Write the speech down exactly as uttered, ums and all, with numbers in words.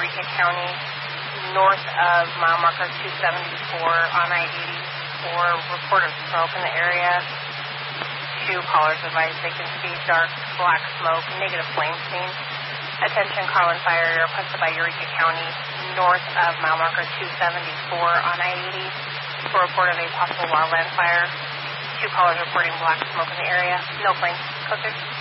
Eureka County, north of mile marker two seventy-four on I eighty-four. Report of smoke in the area. Two callers advised they can see dark black smoke, negative flame seen. Attention, call and fire requested by Eureka County, north of mile marker two seventy-four on I eighty for report of a possible wildland fire. Two callers reporting black smoke in the area. No claims. Code six.